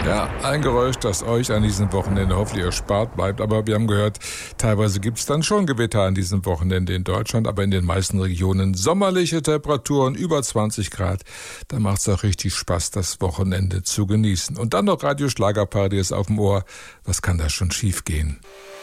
Ja, ein Geräusch, das euch an diesem Wochenende hoffentlich erspart bleibt. Aber wir haben gehört, teilweise gibt es dann schon Gewitter an diesem Wochenende in Deutschland, aber in den meisten Regionen sommerliche Temperaturen über 20 Grad. Da macht es auch richtig Spaß, das Wochenende zu genießen. Und dann noch Radio Schlagerparadies auf dem Ohr. Was kann da schon schief gehen?